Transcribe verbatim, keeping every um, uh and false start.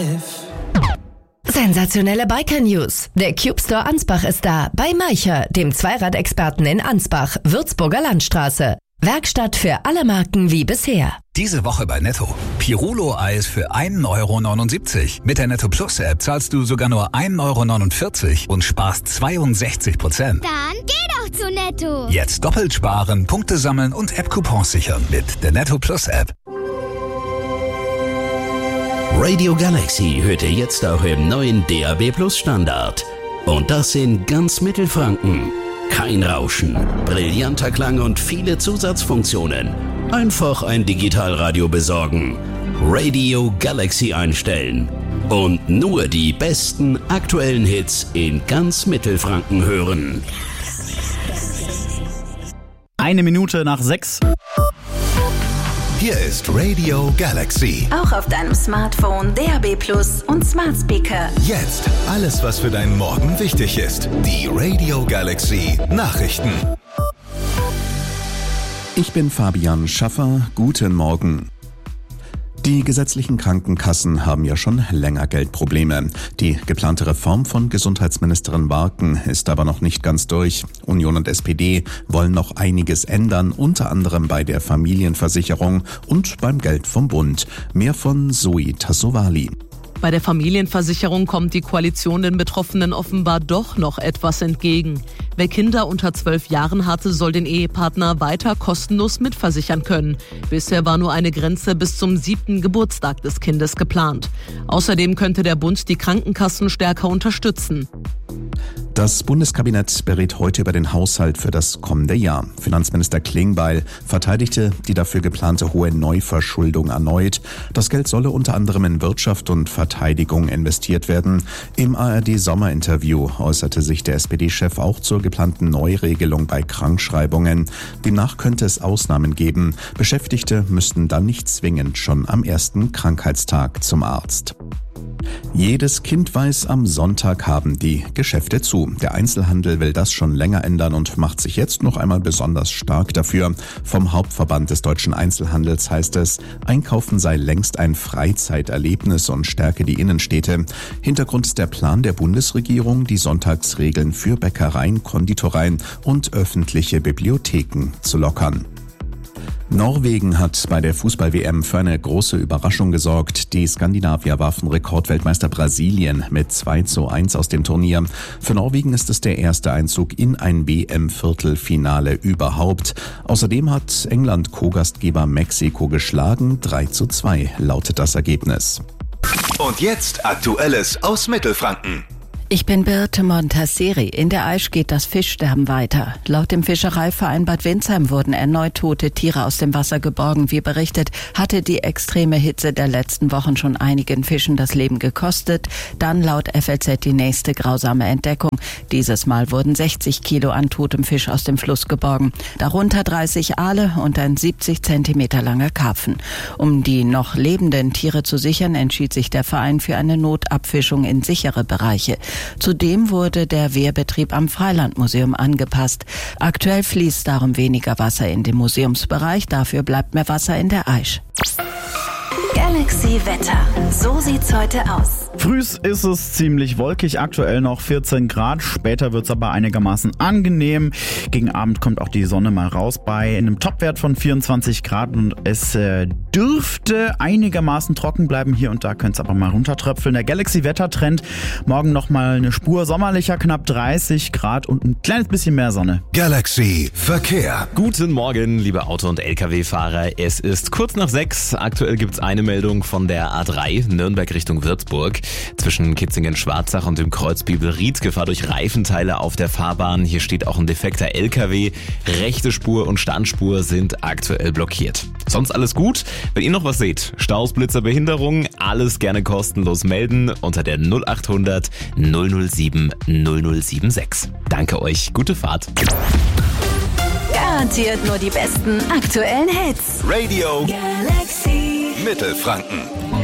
Sensationelle Biker-News. Der Cube Store Ansbach ist da. Bei Maicher, dem Zweiradexperten in Ansbach, Würzburger Landstraße. Werkstatt für alle Marken wie bisher. Diese Woche bei Netto. Pirulo-Eis für ein Euro neunundsiebzig. Mit der Netto Plus App zahlst du sogar nur ein Euro neunundvierzig und sparst zweiundsechzig Prozent. Dann geh doch zu Netto. Jetzt doppelt sparen, Punkte sammeln und App-Coupons sichern mit der Netto Plus App. Radio Galaxy hört ihr jetzt auch im neuen D A B Plus Standard. Und das in ganz Mittelfranken. Kein Rauschen, brillanter Klang und viele Zusatzfunktionen. Einfach ein Digitalradio besorgen, Radio Galaxy einstellen und nur die besten aktuellen Hits in ganz Mittelfranken hören. Eine Minute nach sechs. Hier ist Radio Galaxy. Auch auf deinem Smartphone, D A B Plus und Smart Speaker. Jetzt alles, was für deinen Morgen wichtig ist. Die Radio Galaxy Nachrichten. Ich bin Fabian Schaffer. Guten Morgen. Die gesetzlichen Krankenkassen haben ja schon länger Geldprobleme. Die geplante Reform von Gesundheitsministerin Barken ist aber noch nicht ganz durch. Union und S P D wollen noch einiges ändern, unter anderem bei der Familienversicherung und beim Geld vom Bund. Mehr von Zoe Tassovali. Bei der Familienversicherung kommt die Koalition den Betroffenen offenbar doch noch etwas entgegen. Wer Kinder unter zwölf Jahren hatte, soll den Ehepartner weiter kostenlos mitversichern können. Bisher war nur eine Grenze bis zum siebten Geburtstag des Kindes geplant. Außerdem könnte der Bund die Krankenkassen stärker unterstützen. Das Bundeskabinett berät heute über den Haushalt für das kommende Jahr. Finanzminister Klingbeil verteidigte die dafür geplante hohe Neuverschuldung erneut. Das Geld solle unter anderem in Wirtschaft und Verteidigung investiert werden. Im A R D-Sommerinterview äußerte sich der S P D-Chef auch zur geplanten Neuregelung bei Krankschreibungen. Demnach könnte es Ausnahmen geben. Beschäftigte müssten dann nicht zwingend schon am ersten Krankheitstag zum Arzt. Jedes Kind weiß, am Sonntag haben die Geschäfte zu. Der Einzelhandel will das schon länger ändern und macht sich jetzt noch einmal besonders stark dafür. Vom Hauptverband des deutschen Einzelhandels heißt es, Einkaufen sei längst ein Freizeiterlebnis und stärke die Innenstädte. Hintergrund ist der Plan der Bundesregierung, die Sonntagsregeln für Bäckereien, Konditoreien und öffentliche Bibliotheken zu lockern. Norwegen hat bei der Fußball-W M für eine große Überraschung gesorgt. Die Skandinavier warfen Rekordweltmeister Brasilien mit zwei zu eins aus dem Turnier. Für Norwegen ist es der erste Einzug in ein W M-Viertelfinale überhaupt. Außerdem hat England Co-Gastgeber Mexiko geschlagen. drei zu zwei lautet das Ergebnis. Und jetzt Aktuelles aus Mittelfranken. Ich bin Birte Montasseri. In der Aisch geht das Fischsterben weiter. Laut dem Fischereiverein Bad Windsheim wurden erneut tote Tiere aus dem Wasser geborgen. Wie berichtet, hatte die extreme Hitze der letzten Wochen schon einigen Fischen das Leben gekostet. Dann laut F L Z die nächste grausame Entdeckung. Dieses Mal wurden sechzig Kilo an totem Fisch aus dem Fluss geborgen. Darunter dreißig Aale und ein siebzig Zentimeter langer Karpfen. Um die noch lebenden Tiere zu sichern, entschied sich der Verein für eine Notabfischung in sichere Bereiche. Zudem wurde der Wehrbetrieb am Freilandmuseum angepasst. Aktuell fließt darum weniger Wasser in den Museumsbereich, dafür bleibt mehr Wasser in der Aisch. Galaxy Wetter. So sieht's heute aus. Frühs ist es ziemlich wolkig, aktuell noch vierzehn Grad, später wird's aber einigermaßen angenehm. Gegen Abend kommt auch die Sonne mal raus bei einem Topwert von vierundzwanzig Grad und es äh, dürfte einigermaßen trocken bleiben. Hier und da könnte es aber mal runtertröpfeln. Der Galaxy-Wettertrend, morgen nochmal eine Spur sommerlicher, knapp dreißig Grad und ein kleines bisschen mehr Sonne. Galaxy Verkehr. Guten Morgen, liebe Auto- und L K W-Fahrer. Es ist kurz nach sechs. Aktuell gibt's eine Meldung von der A drei, Nürnberg Richtung Würzburg. Zwischen Kitzingen-Schwarzach und dem Kreuz Bibelried Gefahr durch Reifenteile auf der Fahrbahn. Hier steht auch ein defekter L K W. Rechte Spur und Standspur sind aktuell blockiert. Sonst alles gut? Wenn ihr noch was seht, Staus, Blitzer, Behinderung, alles gerne kostenlos melden unter der null achthundert null null sieben null null sieben sechs. Danke euch, gute Fahrt. Garantiert nur die besten aktuellen Hits. Radio Galaxy Mittelfranken.